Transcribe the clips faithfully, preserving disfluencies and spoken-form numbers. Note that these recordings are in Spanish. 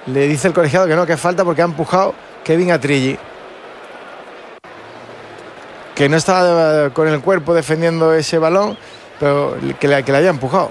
Le dice el colegiado que no, que falta porque ha empujado Kevin a Trilli, que no estaba con el cuerpo defendiendo ese balón, pero que le, que le haya empujado.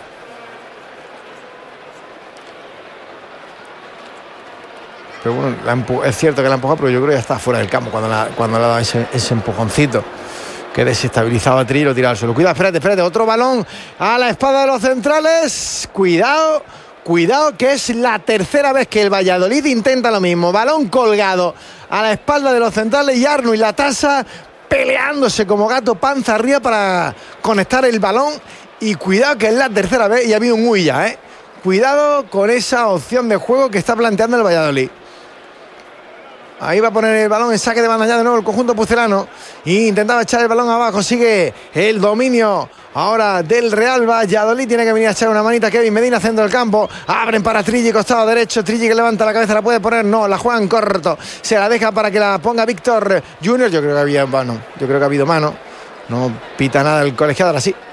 Pero bueno, la empu- es cierto que la ha empujado, pero yo creo que ya está fuera del campo cuando, la, cuando le ha dado ese, ese empujoncito que desestabilizaba a Trilli y lo tiraba al suelo. Cuidado, espérate, espérate, otro balón a la espalda de los centrales. Cuidado, cuidado, que es la tercera vez que el Valladolid intenta lo mismo. Balón colgado a la espalda de los centrales y Arnau y Latasa peleándose como gato panza arriba para conectar el balón. Y cuidado que es la tercera vez y ha habido un huilla, ¿eh? Cuidado con esa opción de juego que está planteando el Valladolid. Ahí va a poner el balón en saque de banda ya de nuevo el conjunto pucelano. Y intentaba echar el balón abajo. Sigue el dominio ahora del Real Valladolid. Tiene que venir a echar una manita Kevin Medina, centro del campo. Abren para Trilli, costado derecho. Trilli que levanta la cabeza, la puede poner. No, la juegan corto. Se la deja para que la ponga Víctor Junior. Yo creo que había mano. Yo creo que ha habido mano. No pita nada el colegiado. Ahora sí.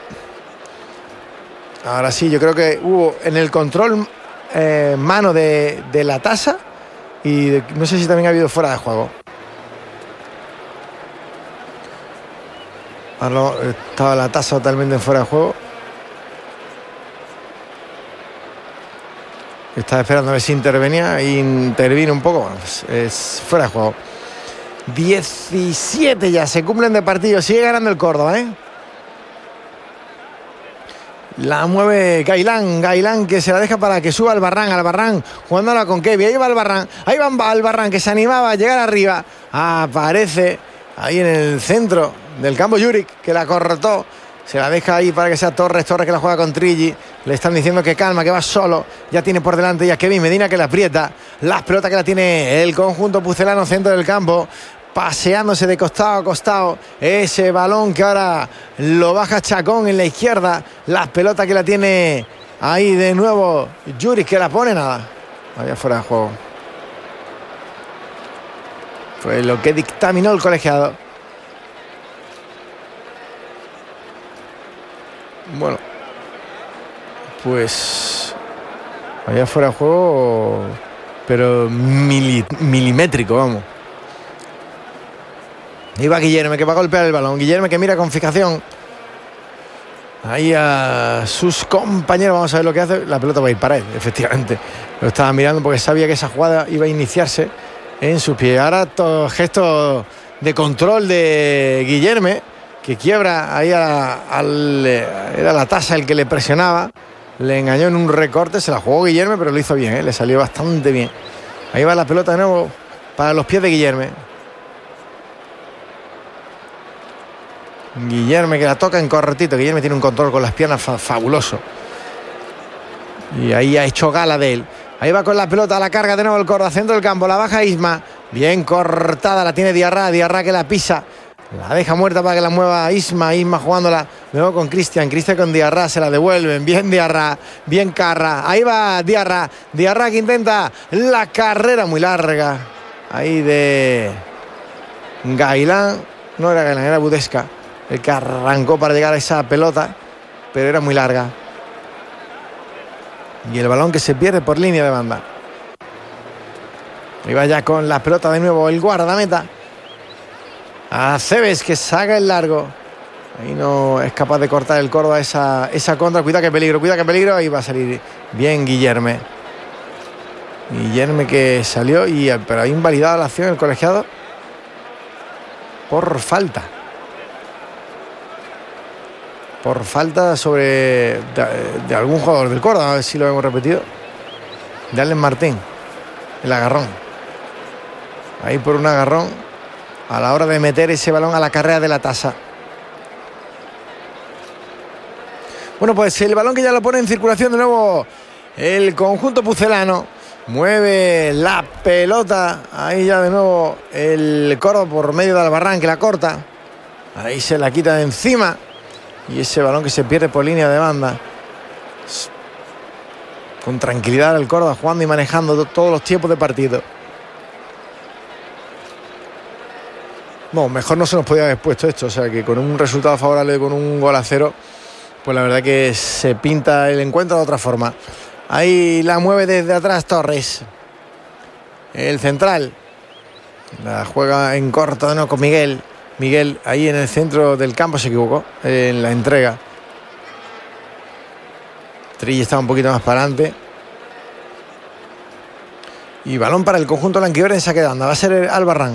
Ahora sí, yo creo que hubo en el control eh, mano de, de Latasa. Y de, no sé si también ha habido fuera de juego. Ahora estaba Latasa totalmente fuera de juego. Estaba esperando a ver si intervenía. E intervino un poco. Bueno, pues es fuera de juego. diecisiete ya se cumplen de partido. Sigue ganando el Córdoba, ¿eh? La mueve Gailán, Gailán que se la deja para que suba Albarrán, Albarrán jugándola con Kevin, ahí va Albarrán, ahí va Albarrán que se animaba a llegar arriba, aparece ahí en el centro del campo Juric que la cortó, se la deja ahí para que sea Torres, Torres que la juega con Trilli, le están diciendo que calma, que va solo, ya tiene por delante ya Kevin Medina que la aprieta, las pelotas que la tiene el conjunto pucelano centro del campo, paseándose de costado a costado, ese balón que ahora lo baja Chacón en la izquierda, las pelotas que la tiene ahí de nuevo Juric que la pone nada, allá fuera de juego. Fue lo que dictaminó el colegiado. Bueno, pues allá fuera de juego, pero mili, milimétrico, vamos. Ahí va Guillerme que va a golpear el balón. Guillerme que mira con fijación ahí a sus compañeros. Vamos a ver lo que hace. La pelota va a ir para él, efectivamente. Lo estaba mirando porque sabía que esa jugada iba a iniciarse en sus pies. Ahora todo gesto de control de Guillerme que quiebra ahí a, al era Latasa el que le presionaba. Le engañó en un recorte. Se la jugó Guillerme pero lo hizo bien, ¿eh? Le salió bastante bien. Ahí va la pelota de nuevo para los pies de Guillerme. Guillerme que la toca en cortito. Guillerme tiene un control con las piernas fa- fabuloso. Y ahí ha hecho gala de él. Ahí va con la pelota a la carga de nuevo el Córdoba, centro del campo. La baja Isma. Bien cortada, la tiene Diarra. Diarra que la pisa. La deja muerta para que la mueva Isma. Isma jugándola de nuevo con Cristian. Cristian con Diarra. Se la devuelven. Bien Diarra. Bien Carra. Ahí va Diarra. Diarra que intenta la carrera muy larga. Ahí de Gailán. No era Gailán, era Budesca el que arrancó para llegar a esa pelota, pero era muy larga. Y el balón que se pierde por línea de banda. Iba ya con la pelota de nuevo el guardameta. Aceves que saca el largo. Ahí no es capaz de cortar el Córdoba esa, esa contra. Cuidado que peligro, cuidado que peligro. Ahí va a salir bien Guillerme. Guillerme que salió, y pero ha invalidado la acción el colegiado por falta. Por falta sobre de, de algún jugador del Córdoba, a ver si lo hemos repetido. De Alen Martín, el agarrón. Ahí por un agarrón a la hora de meter ese balón a la carrera de Latasa. Bueno, pues el balón que ya lo pone en circulación de nuevo el conjunto pucelano. Mueve la pelota. Ahí ya de nuevo el Córdoba por medio de Albarrán que la corta. Ahí se la quita de encima. Y ese balón que se pierde por línea de banda. Con tranquilidad el Córdoba jugando y manejando todos los tiempos de partido. Bueno, mejor no se nos podía haber puesto esto. O sea que con un resultado favorable, con un gol a cero, pues la verdad que se pinta el encuentro de otra forma. Ahí la mueve desde atrás Torres. el central. La juega en corto, no, con Miguel. Miguel ahí en el centro del campo se equivocó en la entrega. Trilli estaba un poquito más para adelante. Y balón para el conjunto blanquiverde en saque de banda. Va a ser Albarrán.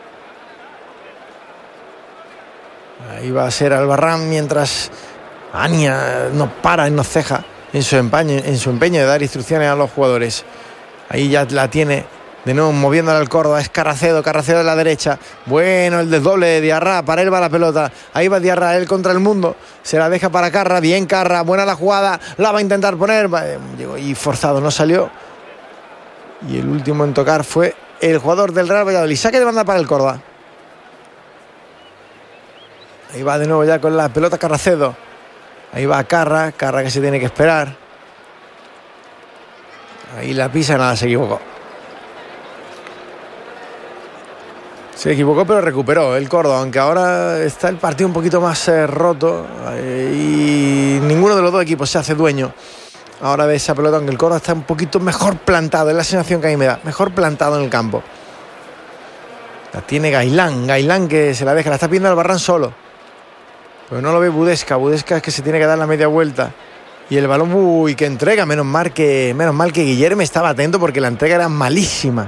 Ahí va a ser Albarrán mientras Ania no para, no ceja en su empeño, en su empeño de dar instrucciones a los jugadores. Ahí ya la tiene de nuevo moviéndola al Córdoba. Es Carracedo, Carracedo de la derecha. Bueno, el desdoble de Diarra. Para él va la pelota. Ahí va Diarra, él contra el mundo. Se la deja para Carra. Bien Carra, buena la jugada. La va a intentar poner. Llegó y forzado, no salió. Y el último en tocar fue el jugador del Real Valladolid. Saque de banda para el Córdoba. Ahí va de nuevo ya con la pelota Carracedo. Ahí va Carra. Carra que se tiene que esperar. Ahí la pisa, nada, se equivocó. Se equivocó, pero recuperó el Córdoba, aunque ahora está el partido un poquito más eh, roto eh, y ninguno de los dos equipos se hace dueño ahora de esa pelota, aunque el Córdoba está un poquito mejor plantado, es la sensación que a mí me da, mejor plantado en el campo. La tiene Gailán, Gailán que se la deja, la está pidiendo Albarrán solo, pero no lo ve Budesca, Budesca es que se tiene que dar la media vuelta. Y el balón, uy, que entrega, menos mal que, menos mal que Guillermo estaba atento porque la entrega era malísima.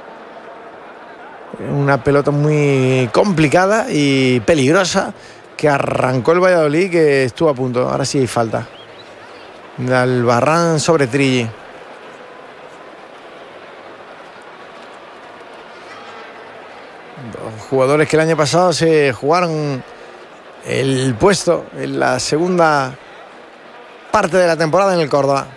Una pelota muy complicada y peligrosa que arrancó el Valladolid, que estuvo a punto. Ahora sí hay falta. Albarrán sobre Trilli. Dos jugadores que el año pasado se jugaron el puesto en la segunda parte de la temporada en el Córdoba.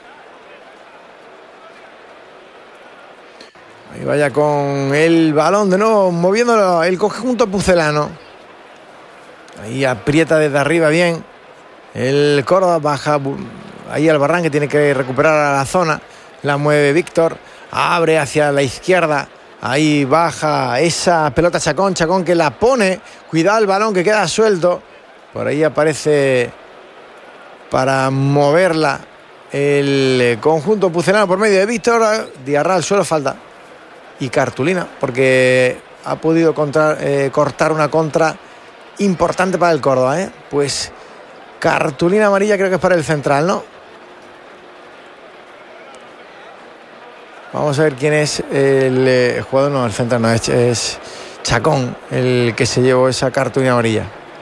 Ahí vaya con el balón de nuevo, moviéndolo el conjunto pucelano. Ahí aprieta desde arriba bien. El Córdoba baja. Ahí Albarrán que tiene que recuperar a la zona. La mueve Víctor. Abre hacia la izquierda. Ahí baja esa pelota Chacón. Chacón que la pone. Cuidado el balón que queda suelto. Por ahí aparece para moverla el conjunto pucelano por medio de Víctor. Diarra al suelo, falta. Y cartulina, porque ha podido contra, eh, cortar una contra importante para el Córdoba, ¿eh? Pues cartulina amarilla creo que es para el central, ¿no? Vamos a ver quién es el eh, jugador, no, el central no, es, es Chacón el que se llevó esa cartulina amarilla.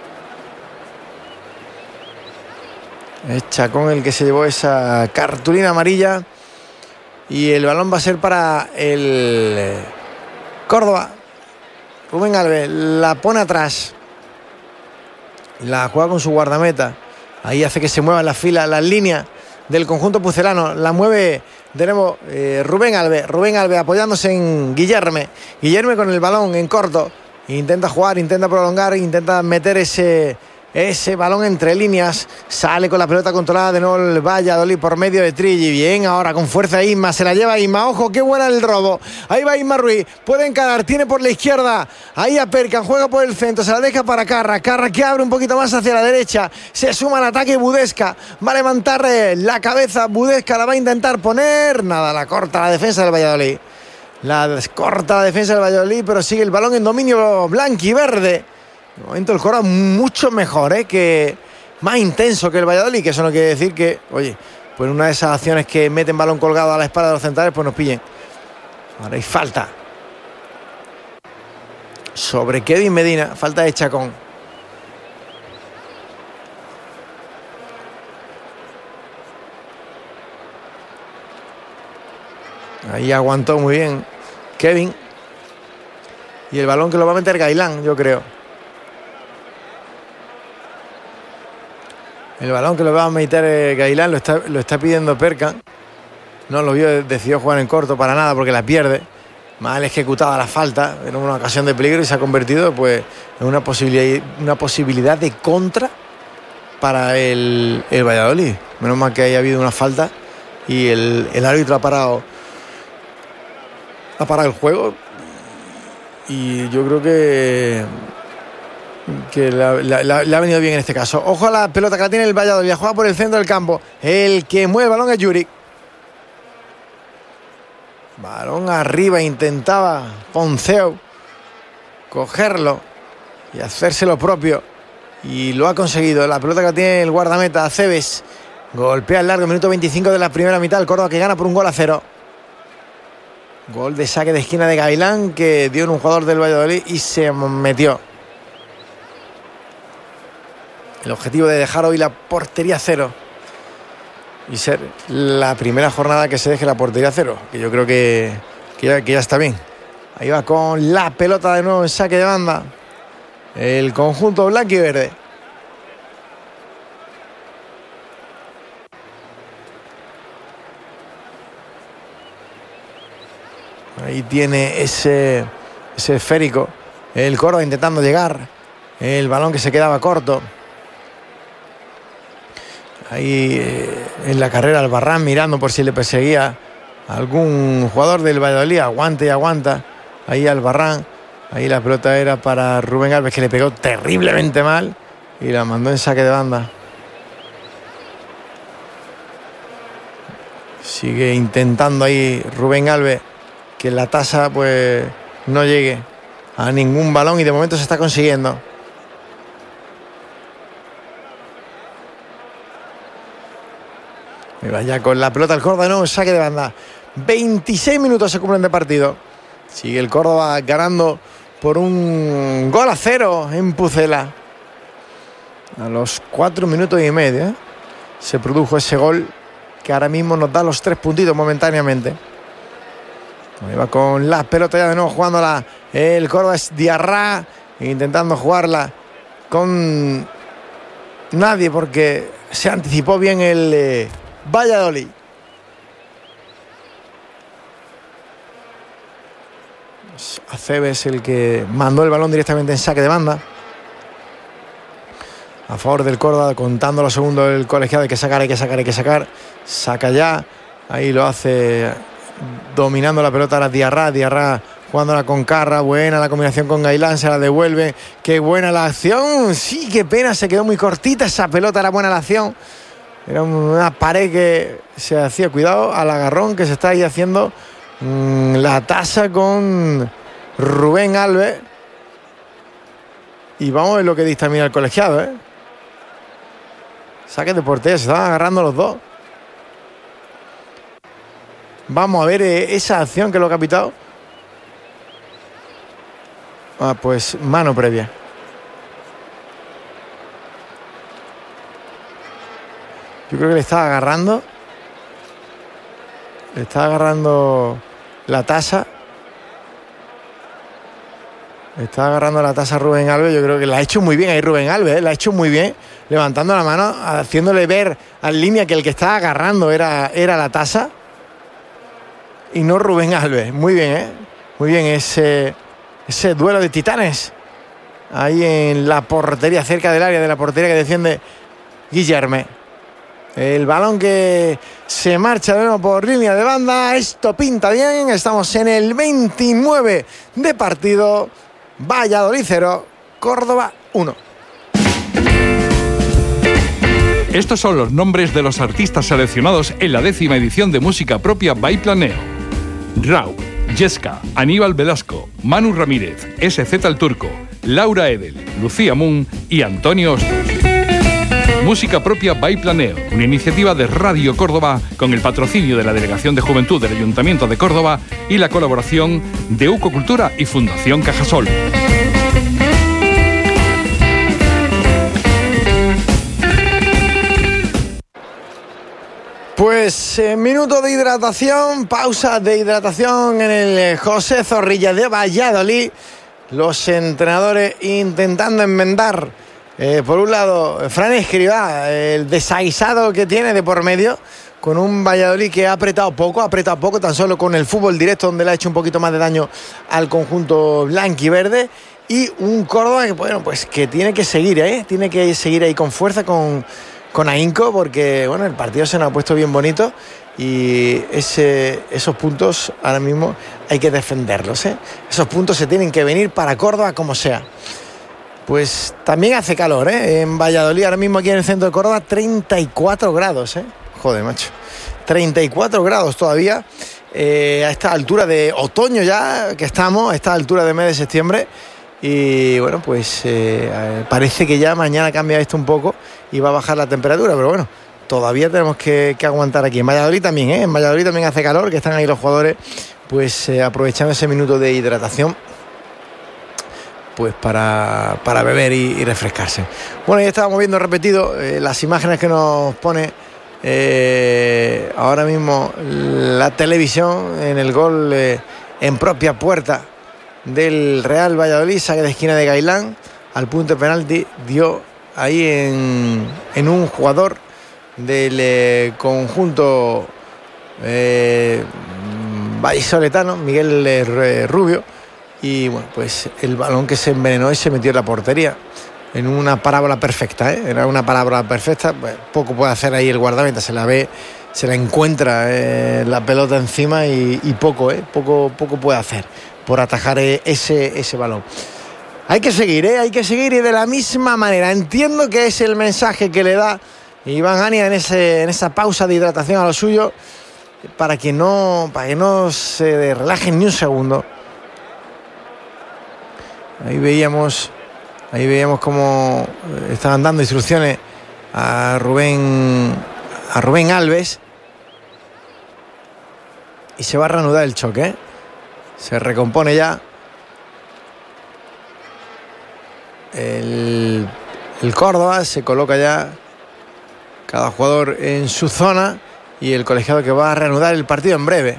Es Chacón el que se llevó esa cartulina amarilla. Y el balón va a ser para el Córdoba. Rubén Alves la pone atrás. La juega con su guardameta. Ahí hace que se muevan las filas, las líneas del conjunto pucelano. La mueve de nuevo eh, Rubén Alves. Rubén Alves apoyándose en Guillerme. Guillerme con el balón en corto. Intenta jugar, intenta prolongar, intenta meter ese... Ese balón entre líneas, sale con la pelota controlada de nuevo el Valladolid por medio de Trilli. Bien, ahora con fuerza Isma, se la lleva Isma. Ojo, qué buena el robo. Ahí va Isma Ruiz, puede encarar, tiene por la izquierda. Ahí a Perkan, juega por el centro, se la deja para Carra. Carra que abre un poquito más hacia la derecha. Se suma al ataque Budesca. Va a levantar la cabeza. Budesca la va a intentar poner. Nada, la corta la defensa del Valladolid. La corta la defensa del Valladolid, pero sigue el balón en dominio blanquiverde. De momento el Córdoba mucho mejor, ¿eh? Que más intenso que el Valladolid, que eso no quiere decir que, oye, pues una de esas acciones que meten balón colgado a la espalda de los centrales, pues nos pillen. Ahora hay falta sobre Kevin Medina, falta de Chacón. Ahí aguantó muy bien Kevin. Y el balón que lo va a meter Gailán, yo creo. El balón que lo va a meter eh, Gailán lo está, lo está pidiendo Perkan. No lo vio, decidió jugar en corto para nada porque la pierde. Mal ejecutada la falta, era una ocasión de peligro y se ha convertido pues en una posibilidad, una posibilidad de contra para el, el Valladolid. Menos mal que haya habido una falta y el, el árbitro ha parado, ha parado el juego. Y yo creo que... que le ha venido bien en este caso. Ojo a la pelota que la tiene el Valladolid, juega por el centro del campo. El que mueve el balón es Yuri. Balón arriba, intentaba Ponceu cogerlo y hacerse lo propio. Y lo ha conseguido. La pelota que tiene el guardameta, Aceves. Golpea el largo, minuto veinticinco de la primera mitad. El Córdoba que gana por un gol a cero. Gol de saque de esquina de Gavilán, que dio en un jugador del Valladolid y se metió. El objetivo de dejar hoy la portería cero y ser la primera jornada que se deje la portería cero, que yo creo que, que, ya, que ya está bien. Ahí va con la pelota de nuevo en saque de banda el conjunto blanco y verde. Ahí tiene ese, ese esférico el Córdoba intentando llegar. El balón que se quedaba corto. Ahí eh, en la carrera Albarrán mirando por si le perseguía algún jugador del Valladolid. Aguanta y aguanta. Ahí Albarrán. Ahí la pelota era para Rubén Alves, que le pegó terriblemente mal y la mandó en saque de banda. Sigue intentando ahí Rubén Alves que la tasa pues no llegue a ningún balón y de momento se está consiguiendo. Y vaya con la pelota el Córdoba de nuevo en saque de banda. veintiséis minutos se cumplen de partido. Sigue el Córdoba ganando por un gol a cero en Pucela. A los cuatro minutos y medio ¿eh? se produjo ese gol que ahora mismo nos da los tres puntitos momentáneamente. Ahí va con la pelota ya de nuevo jugándola el Córdoba. Es Diarra intentando jugarla con nadie porque se anticipó bien el eh, Valladolid. Aceves el que mandó el balón directamente en saque de banda a favor del Córdoba, contando los segundos del colegiado. Hay que sacar, hay que sacar, hay que sacar. Saca ya, ahí lo hace dominando la pelota a Diarra. Diarra jugándola con Carra, buena la combinación con Gavilán, se la devuelve. Qué buena la acción, sí, qué pena, se quedó muy cortita esa pelota, era buena la acción. Era una pared que se hacía, cuidado al agarrón que se está ahí haciendo mmm, la tasa con Rubén Alves. Y vamos a ver lo que dictamina el colegiado, ¿eh? Saque de portería, se estaban agarrando los dos. Vamos a ver eh, esa acción que lo ha capitado. Ah, pues mano previa. Yo creo que le estaba agarrando. Le estaba agarrando la tasa. Le estaba agarrando la tasa a Rubén Alves. Yo creo que la ha hecho muy bien ahí Rubén Alves. ¿eh? La ha hecho muy bien. Levantando la mano, haciéndole ver al línea que el que estaba agarrando era, era la tasa. Y no Rubén Alves. Muy bien, ¿eh? Muy bien ese, ese duelo de titanes. Ahí en la portería, cerca del área de la portería que defiende Guillerme. El balón que se marcha de nuevo por línea de banda. Esto pinta bien. Estamos en el veintinueve de partido. Valladolid cero, Córdoba uno. Estos son los nombres de los artistas seleccionados en la décima edición de Música Propia by Planeo. Rau, Yesca, Aníbal Velasco, Manu Ramírez, S Z el Turco, Laura Edel, Lucía Moon y Antonio Hostos. Música Propia by Planeo, una iniciativa de Radio Córdoba con el patrocinio de la Delegación de Juventud del Ayuntamiento de Córdoba y la colaboración de Uco Cultura y Fundación Cajasol. Pues eh, minuto de hidratación, pausa de hidratación en el José Zorrilla de Valladolid. Los entrenadores intentando enmendar, eh, por un lado, Fran Escribá, el desaguisado que tiene de por medio, con un Valladolid que ha apretado poco, ha apretado poco, tan solo con el fútbol directo, donde le ha hecho un poquito más de daño al conjunto blanquiverde. Y un Córdoba que, bueno, pues que tiene que seguir, ¿eh? Tiene que seguir ahí con fuerza, con... con ahínco, porque bueno, el partido se nos ha puesto bien bonito y ese, esos puntos ahora mismo hay que defenderlos, ¿eh? Esos puntos se tienen que venir para Córdoba como sea. Pues también hace calor, ¿eh? En Valladolid, ahora mismo aquí en el centro de Córdoba, treinta y cuatro grados, ¿eh? Joder, macho. treinta y cuatro grados todavía eh, a esta altura de otoño ya que estamos, a esta altura de mes de septiembre. Y bueno, pues eh, parece que ya mañana cambia esto un poco y va a bajar la temperatura, pero bueno, todavía tenemos que, que aguantar aquí. En Valladolid también, ¿eh? En Valladolid también hace calor, que están ahí los jugadores pues eh, aprovechando ese minuto de hidratación pues para, para beber y, y refrescarse. Bueno, ya estábamos viendo repetido eh, las imágenes que nos pone eh, ahora mismo la televisión en el gol eh, en propia puerta del Real Valladolid, saque de esquina de Gailán, al punto de penalti dio ahí en, en un jugador del eh, conjunto eh, vallisoletano, Miguel eh, Rubio, y bueno, pues el balón que se envenenó y se metió en la portería en una parábola perfecta, ¿eh? Era una parábola perfecta, pues poco puede hacer ahí el guardameta, se la ve, se la encuentra eh, la pelota encima y, y poco, ¿eh? poco, poco puede hacer por atajar ese, ese balón. Hay que seguir, ¿eh? Hay que seguir y de la misma manera. Entiendo que es el mensaje que le da Iván Ania en, ese, en esa pausa de hidratación a lo suyo, para que no, para que no se relajen ni un segundo. Ahí veíamos, ahí veíamos cómo estaban dando instrucciones a Rubén, a Rubén Alves. Y se va a reanudar el choque, ¿eh? Se recompone ya el, el Córdoba, se coloca ya cada jugador en su zona y el colegiado que va a reanudar el partido en breve.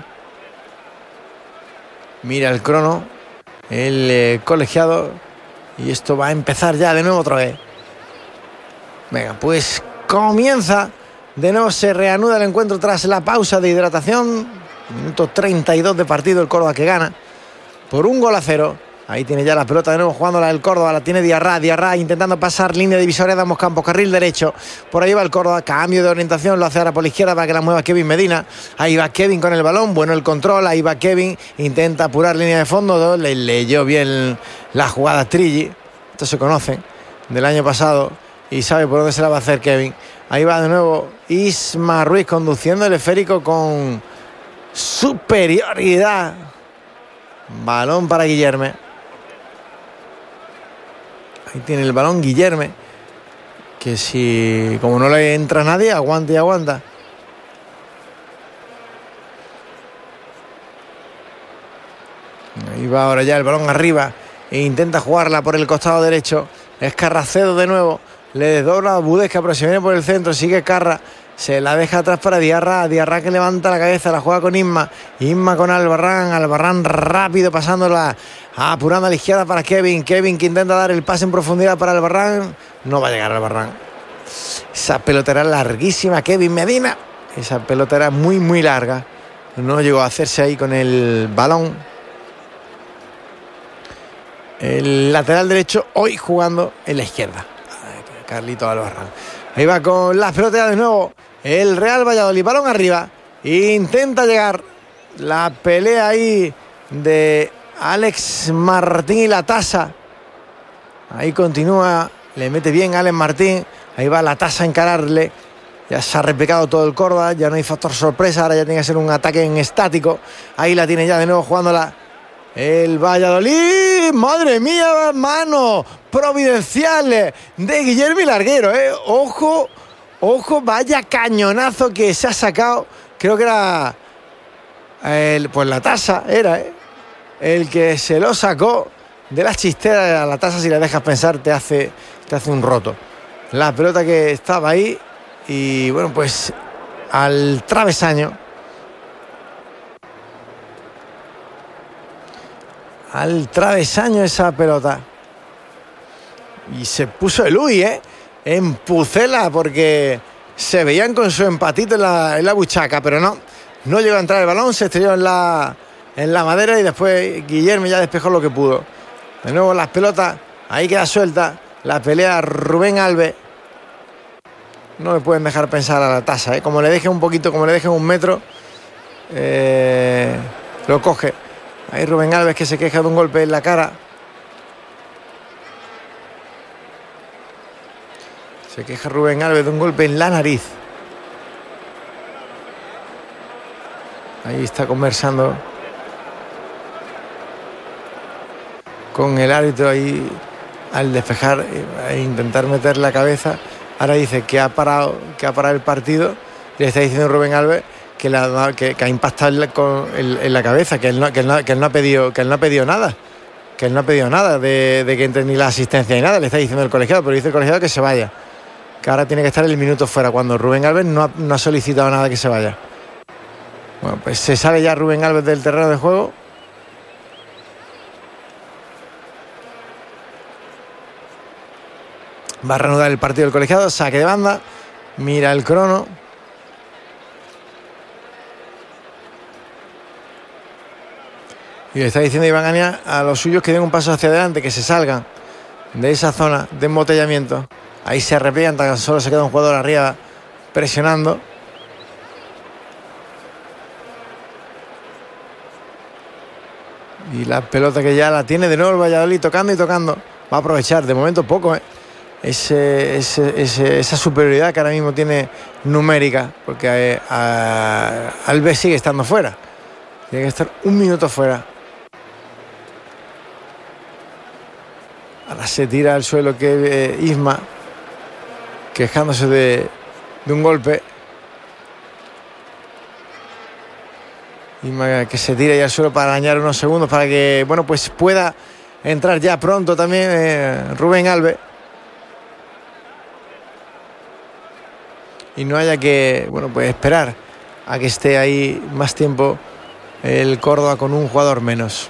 Mira el crono, el eh, colegiado, y esto va a empezar ya de nuevo otra vez. Venga, pues comienza de nuevo, se reanuda el encuentro tras la pausa de hidratación. Minuto treinta y dos de partido, el Córdoba que gana por un gol a cero. Ahí tiene ya la pelota de nuevo jugándola el Córdoba, la tiene Diarra, Diarra intentando pasar línea divisoria, damos campo, carril derecho, por ahí va el Córdoba, cambio de orientación, lo hace ahora por la izquierda para que la mueva Kevin Medina. Ahí va Kevin con el balón, bueno el control, ahí va Kevin, intenta apurar línea de fondo, le leyó bien la jugada Trilli, estos se conocen del año pasado y sabe por dónde se la va a hacer Kevin. Ahí va de nuevo Isma Ruiz conduciendo el esférico con superioridad. Balón para Guillerme. Ahí tiene el balón Guillerme, que si como no le entra nadie, aguanta y aguanta. Ahí va ahora ya el balón arriba e intenta jugarla por el costado derecho. Es Carracedo de nuevo, le desdobla a Budesca, pero se viene por el centro, sigue Carra, se la deja atrás para Diarra, Diarra que levanta la cabeza, la juega con Isma, Isma con Albarrán, Albarrán rápido pasándola, apurando a la izquierda para Kevin, Kevin que intenta dar el pase en profundidad para Albarrán, no va a llegar Albarrán. Esa pelotera larguísima, Kevin Medina, esa pelotera muy muy larga, no llegó a hacerse ahí con el balón. El lateral derecho hoy jugando en la izquierda, Carlito Albarrán. Ahí va con las pelotas de nuevo el Real Valladolid, balón arriba, intenta llegar la pelea ahí de Alex Martín y la tasa. Ahí continúa, le mete bien Alex Martín, ahí va la tasa a encararle, ya se ha replicado todo el Córdoba, ya no hay factor sorpresa, ahora ya tiene que ser un ataque en estático. Ahí la tiene ya de nuevo jugándola el Valladolid, madre mía, mano providencial de Guillermo Larguero, eh. Ojo, ojo, vaya cañonazo que se ha sacado. Creo que era el, pues la tasa, era eh, el que se lo sacó de la chistera. A la tasa, si la dejas pensar, te hace, te hace un roto. La pelota que estaba ahí y bueno, pues al travesaño. Al travesaño esa pelota. Y se puso el Uy, ¿eh? En Pucela, porque se veían con su empatito en la, en la buchaca, pero no, no llegó a entrar el balón, se estrelló en la, en la madera y después Guillermo ya despejó lo que pudo. De nuevo las pelotas, ahí queda suelta, la pelea Rubén Alves. No me pueden dejar pensar a la tasa, ¿eh? Como le deje un poquito, como le deje un metro, eh, lo coge. Ahí Rubén Alves que se queja de un golpe en la cara. Se queja Rubén Alves de un golpe en la nariz. Ahí está conversando con el árbitro ahí al despejar e intentar meter la cabeza. Ahora dice que ha parado, que ha parado el partido. Y le está diciendo Rubén Alves que, la, que, que ha impactado en la, con, en, en la cabeza, que él, no, que, él no, que él no ha pedido, que él no ha pedido nada, que él no ha pedido nada de, de que entre ni la asistencia ni nada. Le está diciendo el colegiado, pero dice el colegiado que se vaya, que ahora tiene que estar el minuto fuera, cuando Rubén Alves no ha, no ha solicitado nada que se vaya. Bueno, pues se sale ya Rubén Alves del terreno de juego. Va a reanudar el partido del colegiado, saque de banda, mira el crono. Y le está diciendo Iván Ania a los suyos que den un paso hacia adelante, que se salgan de esa zona de embotellamiento. Ahí se arrepliegan, tan solo se queda un jugador arriba presionando. Y la pelota que ya la tiene de nuevo el Valladolid, tocando y tocando. Va a aprovechar, de momento poco, ¿eh? Ese, ese, ese, esa superioridad que ahora mismo tiene numérica, porque eh, a, Alves sigue estando fuera. Tiene que estar un minuto fuera. Ahora se tira al suelo que eh, Isma, quejándose de, de un golpe. Isma que se tira ya al suelo para dañar unos segundos para que, bueno, pues pueda entrar ya pronto también eh, Rubén Alves. Y no haya que, bueno, pues esperar a que esté ahí más tiempo el Córdoba con un jugador menos.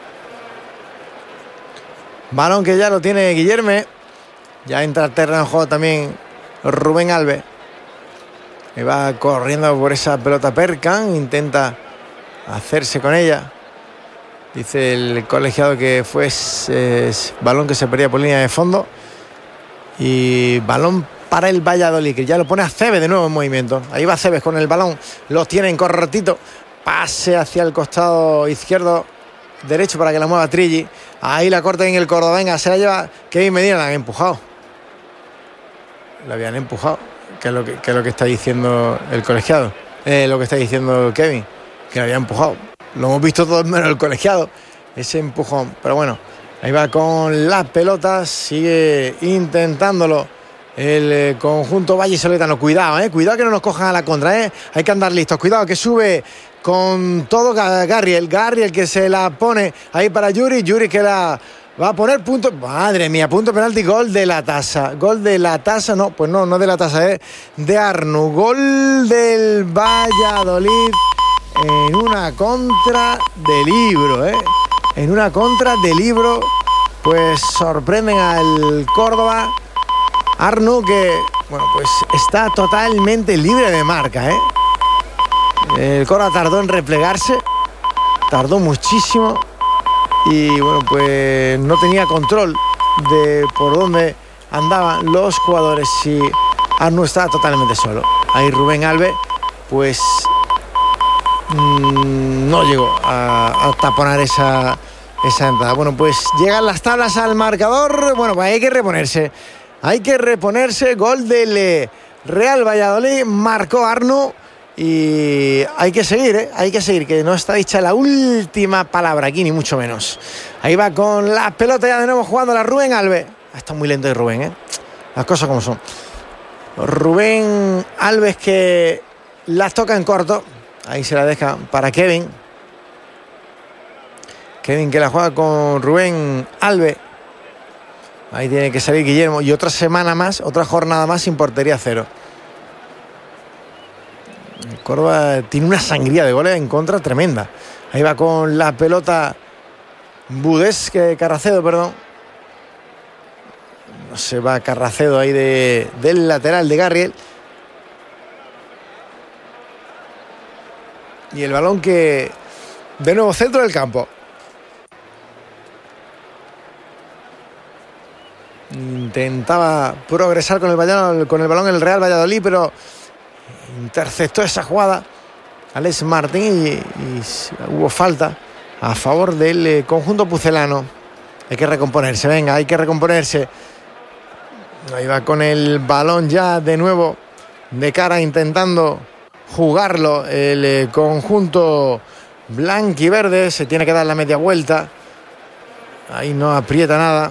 Balón que ya lo tiene Guillerme. Ya entra al terreno de juego también Rubén Alves. Y va corriendo por esa pelota Perkan. Intenta hacerse con ella. Dice el colegiado que fue eh, balón que se perdía por línea de fondo. Y balón para el Valladolid, que ya lo pone a Cebes de nuevo en movimiento. Ahí va Cebes con el balón. Lo tiene en cortito. Pase hacia el costado izquierdo, derecho para que la mueva Trilli. Ahí la corta en el Córdoba. Venga, se la lleva Kevin Medina. La han empujado. La habían empujado. Que es lo que, que, es lo que está diciendo el colegiado. Eh, lo que está diciendo Kevin. Que la había empujado. Lo hemos visto todos menos el colegiado. Ese empujón. Pero bueno, ahí va con las pelotas. Sigue intentándolo el eh, conjunto vallisoletano. Cuidado, eh. Cuidado que no nos cojan a la contra, eh. Hay que andar listos. Cuidado que sube con todo Garriel, Garriel que se la pone ahí para Yuri, Yuri que la va a poner punto, madre mía, punto penalti, gol de la Tasa, gol de la Tasa, no, pues no, no de la Tasa, eh, de Arnu, gol del Valladolid en una contra de libro, eh, en una contra de libro, pues sorprenden al Córdoba, Arnu que, bueno, pues está totalmente libre de marca, eh. El Córdoba tardó en replegarse, tardó muchísimo y bueno, pues no tenía control de por dónde andaban los jugadores y Arnu estaba totalmente solo. Ahí Rubén Alves pues mmm, no llegó a, a taponar esa, esa entrada. Bueno, pues llegan las tablas al marcador, bueno, pues hay que reponerse, hay que reponerse, gol del Real Valladolid, marcó Arnu. Y hay que seguir, ¿eh? Hay que seguir, que no está dicha la última palabra aquí, ni mucho menos. Ahí va con la pelota ya de nuevo jugando la Rubén Alves. Está muy lento de Rubén, ¿eh? Las cosas como son. Rubén Alves que la toca en corto. Ahí se la deja para Kevin. Kevin que la juega con Rubén Alves. Ahí tiene que salir Guillermo. Y otra semana más, otra jornada más sin portería cero. El Córdoba tiene una sangría de goles en contra tremenda. Ahí va con la pelota Budés, que Carracedo, perdón. No se va Carracedo ahí de, del lateral de Garriel. Y el balón que de nuevo centro del campo. Intentaba progresar con el balón, con el balón el Real Valladolid, pero interceptó esa jugada Alex Martín y, y hubo falta a favor del eh, conjunto pucelano. Hay que recomponerse, venga, hay que recomponerse. Ahí va con el balón ya de nuevo de cara, intentando jugarlo el eh, conjunto blanquiverde. Se tiene que dar la media vuelta. Ahí no aprieta nada.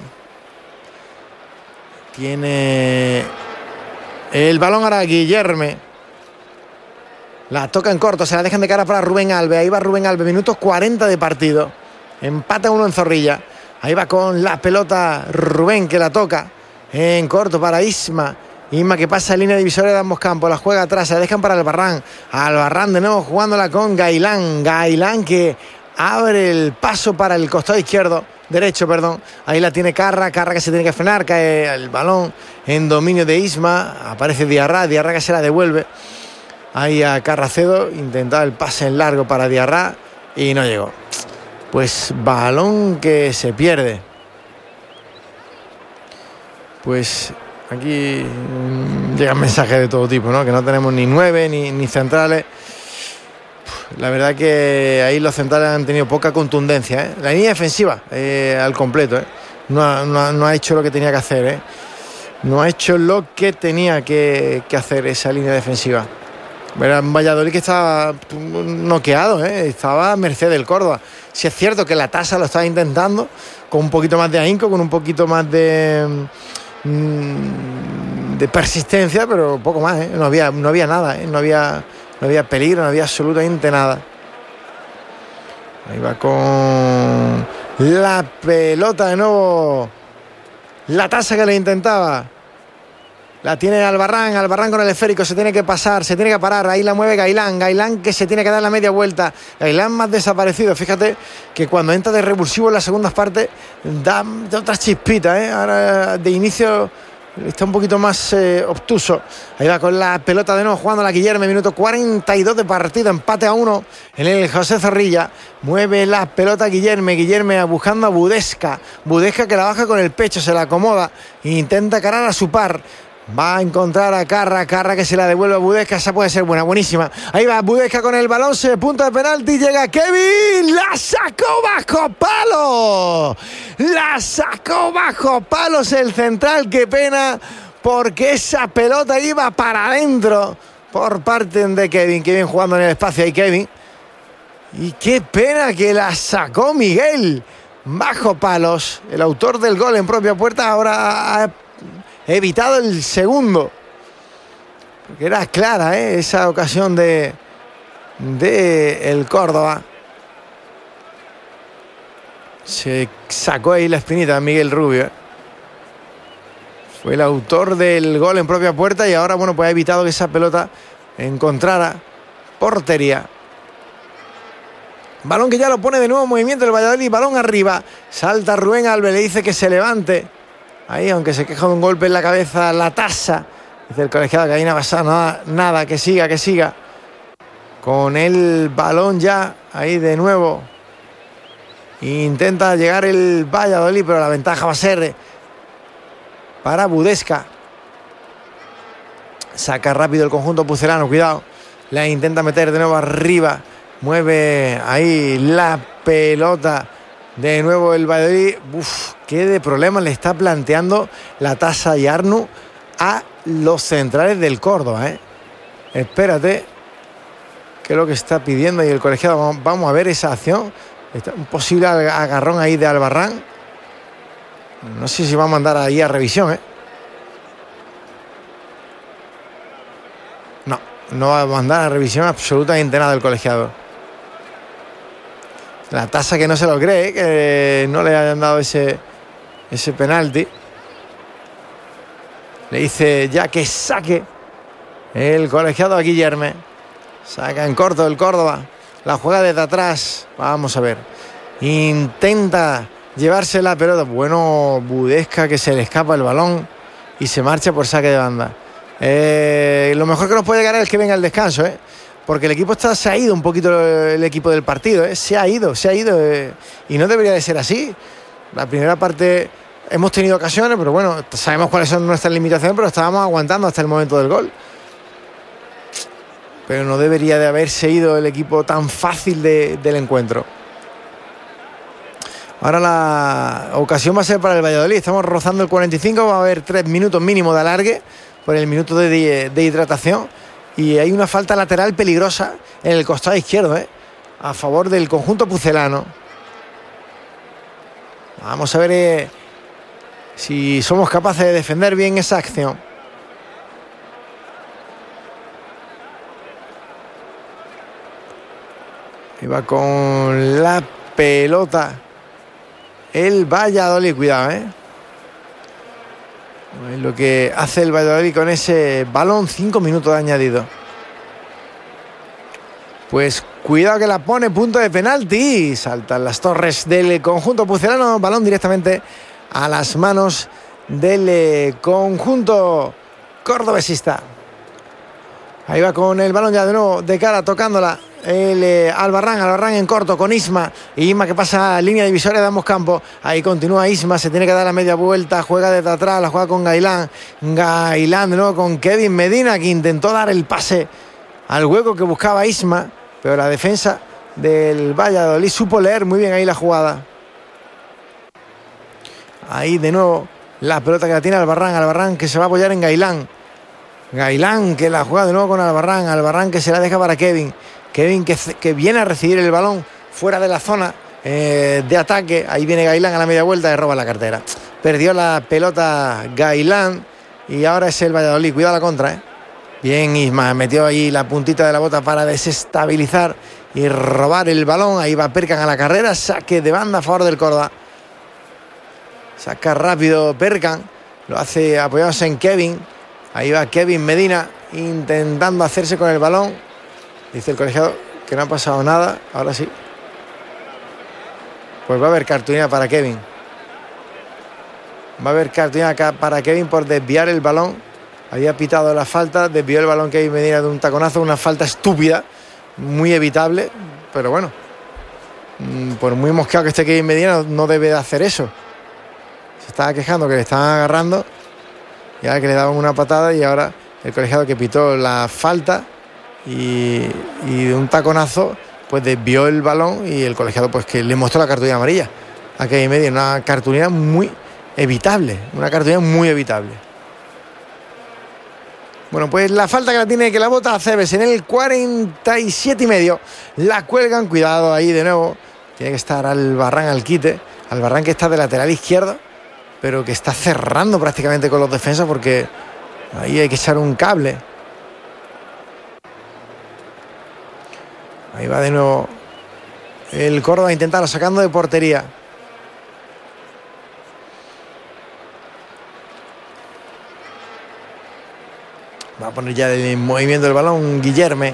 Tiene el balón ahora Guillerme. La toca en corto, se la dejan de cara para Rubén Alves. Ahí va Rubén Alves, minutos cuarenta de partido. Empata uno en Zorrilla. Ahí va con la pelota Rubén, que la toca en corto para Isma. Isma que pasa en línea divisoria de ambos campos. La juega atrás, se la dejan para Albarrán. Albarrán de nuevo jugándola con Gailán. Gailán que abre el paso para el costado izquierdo. Derecho, perdón. Ahí la tiene Carra. Carra que se tiene que frenar. Cae el balón en dominio de Isma. Aparece Diarra. Diarra que se la devuelve ahí a Carracedo. Intentaba el pase en largo para Diarra y no llegó. Pues balón que se pierde. Pues aquí llegan mensajes de todo tipo, ¿no? Que no tenemos ni nueve ni, ni centrales. La verdad que ahí los centrales han tenido poca contundencia, ¿eh? La línea defensiva eh, al completo, ¿eh? No ha, no, ha, no ha hecho lo que tenía que hacer, ¿eh? No ha hecho lo que tenía que, que hacer esa línea defensiva. Era un Valladolid que estaba noqueado, ¿eh? Estaba a merced del Córdoba. Sí es cierto que la tasa lo estaba intentando con un poquito más de ahínco, con un poquito más de, de persistencia, pero poco más, ¿eh? No había, no había nada, ¿eh? No había, no había peligro, no había absolutamente nada. Ahí va con la pelota de nuevo. La tasa que le intentaba. La tiene Albarrán, Albarrán con el esférico, se tiene que pasar, se tiene que parar, ahí la mueve Gailán, Gailán que se tiene que dar la media vuelta, Gailán más desaparecido, fíjate que cuando entra de revulsivo en las segundas partes da, da otras chispitas, ¿eh? Ahora de inicio está un poquito más eh, obtuso. Ahí va con la pelota de nuevo jugando la Guillerme, minuto cuarenta y dos de partido, empate a uno en el José Zorrilla. Mueve la pelota Guillerme, Guillerme buscando a Budesca, Budesca que la baja con el pecho, se la acomoda e intenta cargar a su par. Va a encontrar a Carra, Carra que se la devuelve a Budesca, esa puede ser buena, buenísima. Ahí va Budesca con el balón, se punto de penalti, llega Kevin, la sacó bajo palo, la sacó bajo palos el central, qué pena, porque esa pelota iba para adentro por parte de Kevin, Kevin jugando en el espacio ahí Kevin. Y qué pena que la sacó Miguel, bajo palos, el autor del gol en propia puerta ahora ha evitado el segundo, porque era clara, ¿eh? Esa ocasión de, de el Córdoba. Se sacó ahí la espinita Miguel Rubio, ¿eh? Fue el autor del gol en propia puerta y ahora, bueno, pues ha evitado que esa pelota encontrara portería. Balón que ya lo pone de nuevo en movimiento el Valladolid, balón arriba, salta Rubén Alves, le dice que se levante. Ahí, aunque se queja de un golpe en la cabeza, la tasa. Dice el colegiado que ahí no va a pasar nada, nada, que siga, que siga. Con el balón ya, ahí de nuevo. Intenta llegar el Valladolid, pero la ventaja va a ser para Budesca. Saca rápido el conjunto pucelano, cuidado. La intenta meter de nuevo arriba. Mueve ahí la pelota. De nuevo el Valladolid. Uf, qué de problemas le está planteando la tasa y Arnu a los centrales del Córdoba, ¿eh? Espérate, qué es lo que está pidiendo ahí el colegiado. Vamos, vamos a ver esa acción. Está un posible agarrón ahí de Albarrán. No sé si va a mandar ahí a revisión, ¿eh? No, no va a mandar a revisión absolutamente nada el colegiado. La tasa que no se lo cree, que no le hayan dado ese, ese penalti. Le dice ya que saque el colegiado a Guillerme. Saca en corto el Córdoba. La juega desde atrás. Vamos a ver. Intenta llevarse la pelota. Bueno, Budesca que se le escapa el balón y se marcha por saque de banda. Eh, lo mejor que nos puede ganar es que venga el descanso, ¿eh? Porque el equipo está, se ha ido un poquito el equipo del partido, ¿eh? Se ha ido, se ha ido. Eh, y no debería de ser así. La primera parte hemos tenido ocasiones, pero bueno, sabemos cuáles son nuestras limitaciones, pero estábamos aguantando hasta el momento del gol. Pero no debería de haberse ido el equipo tan fácil de, del encuentro. Ahora la ocasión va a ser para el Valladolid. Estamos rozando el cuarenta y cinco, va a haber tres minutos mínimo de alargue por el minuto de, de, de hidratación. y hay una falta lateral peligrosa en el costado izquierdo, ¿eh? A favor del conjunto pucelano. Vamos a ver eh, si somos capaces de defender bien esa acción. Y va con la pelota el Valladolid, cuidado, ¿eh? Es lo que hace el Valladolid con ese balón, cinco minutos de añadido. Pues cuidado que la pone, punto de penalti. Saltan las torres del conjunto pucelano, balón directamente a las manos del conjunto cordobesista. Ahí va con el balón ya de nuevo de cara, tocándola el eh, Albarrán, Albarrán en corto con Isma, y Isma que pasa línea divisoria de ambos campos. Ahí continúa Isma, se tiene que dar la media vuelta, juega desde atrás, la juega con Gailán, Gailán de nuevo con Kevin Medina, que intentó dar el pase al hueco que buscaba Isma, pero la defensa del Valladolid supo leer muy bien ahí la jugada. Ahí de nuevo la pelota que la tiene Albarrán, Albarrán que se va a apoyar en Gailán, Gailán que la juega de nuevo con Albarrán, Albarrán que se la deja para Kevin, Kevin que, que viene a recibir el balón fuera de la zona eh, de ataque. Ahí viene Gailán a la media vuelta y roba la cartera. Perdió la pelota Gailán y ahora es el Valladolid. Cuidado la contra, ¿eh? Bien Isma, metió ahí la puntita de la bota para desestabilizar y robar el balón. Ahí va Perkan a la carrera, saque de banda a favor del Córdoba. Saca rápido Perkan, lo hace apoyándose en Kevin. Ahí va Kevin Medina intentando hacerse con el balón. Dice el colegiado que no ha pasado nada. Ahora sí. Pues va a haber cartulina para Kevin. Va a haber cartulina para Kevin por desviar el balón. Había pitado la falta, desvió el balón Kevin Medina de un taconazo. Una falta estúpida, muy evitable. Pero bueno, por muy mosqueado que esté Kevin Medina, no debe de hacer eso. Se estaba quejando que le estaban agarrando. Y ahora que le daban una patada, y ahora el colegiado que pitó la falta y, y de un taconazo pues desvió el balón, y el colegiado pues que le mostró la cartulina amarilla a Kevin Medina. Una cartulina muy evitable, una cartulina muy evitable. Bueno, pues la falta que la tiene, que la bota a Cebes en el cuarenta y siete y medio. La cuelgan, cuidado ahí de nuevo. Tiene que estar Albarrán al quite. Albarrán que está de lateral izquierdo, pero que está cerrando prácticamente con los defensas, porque ahí hay que echar un cable. Ahí va de nuevo el Córdoba a intentarlo, sacando de portería. Va a poner ya el movimiento del balón Guillerme.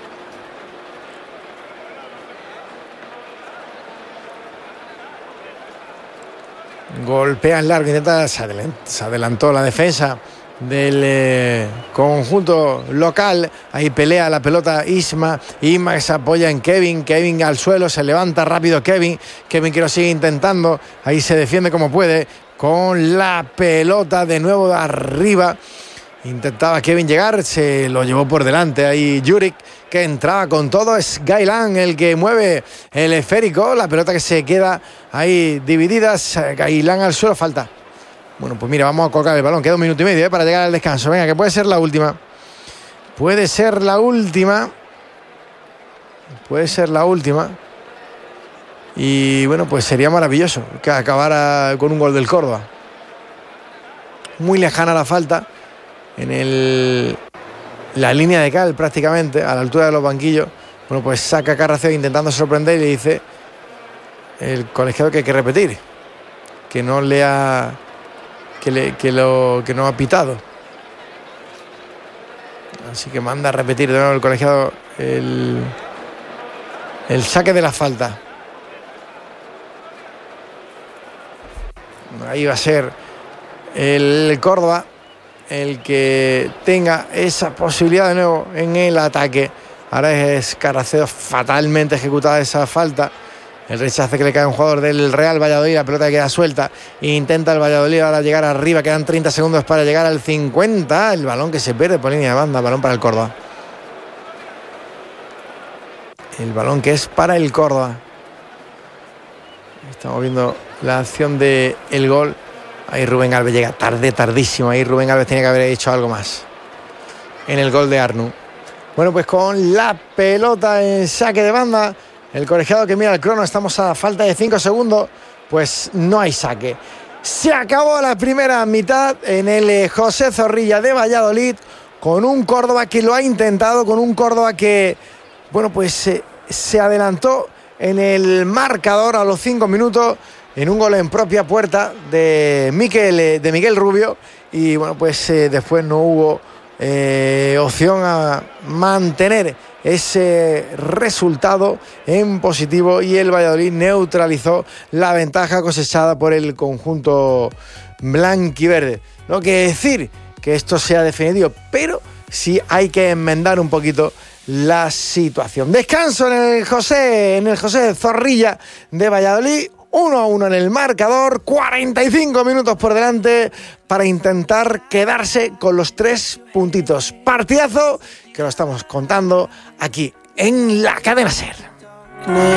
Golpea en largo, intenta, se adelantó, se adelantó la defensa del eh, conjunto local. Ahí pelea la pelota Isma. Isma que se apoya en Kevin. Kevin al suelo, se levanta rápido Kevin. Kevin que lo sigue intentando. Ahí se defiende como puede con la pelota de nuevo de arriba. Intentaba Kevin llegar, se lo llevó por delante. Ahí Juric, que entraba con todo. Es Gailán el que mueve el esférico. La pelota que se queda ahí dividida. Gailán al suelo, falta. Bueno, pues mira, vamos a colocar el balón. Queda un minuto y medio ¿eh? para llegar al descanso. Venga, que puede ser la última. Puede ser la última. Puede ser la última. Y bueno, pues sería maravilloso que acabara con un gol del Córdoba. Muy lejana la falta. En el, la línea de cal prácticamente, a la altura de los banquillos. Bueno, pues saca Carraceo intentando sorprender y le dice el colegiado que hay que repetir. Que no le ha... Que, le, que, lo, que no ha pitado. Así que manda a repetir de nuevo el colegiado el, el saque de la falta. Ahí va a ser el Córdoba el que tenga esa posibilidad de nuevo en el ataque. Ahora es Carraceo fatalmente ejecutada esa falta. El rechace que le cae a un jugador del Real Valladolid, la pelota queda suelta. Intenta el Valladolid ahora llegar arriba, quedan treinta segundos para llegar al cincuenta. El balón que se pierde por línea de banda, balón para el Córdoba. El balón que es para el Córdoba. Estamos viendo la acción del gol. Ahí Rubén Alves llega tarde, tardísimo. Ahí Rubén Alves tiene que haber hecho algo más en el gol de Arnu. Bueno, pues con la pelota en saque de banda, el colegiado que mira el crono, estamos a falta de cinco segundos, pues no hay saque. Se acabó la primera mitad en el José Zorrilla de Valladolid, con un Córdoba que lo ha intentado, con un Córdoba que, bueno, pues se, se adelantó en el marcador a los cinco minutos en un gol en propia puerta de Miguel, de Miguel Rubio, y bueno, pues eh, después no hubo eh, opción a mantener ese resultado en positivo y el Valladolid neutralizó la ventaja cosechada por el conjunto blanquiverde. No quiere decir que esto sea definitivo, pero sí hay que enmendar un poquito la situación. Descanso en el José, en el José Zorrilla de Valladolid. uno a uno en el marcador, cuarenta y cinco minutos por delante para intentar quedarse con los tres puntitos. Partidazo que lo estamos contando aquí en la cadena SER.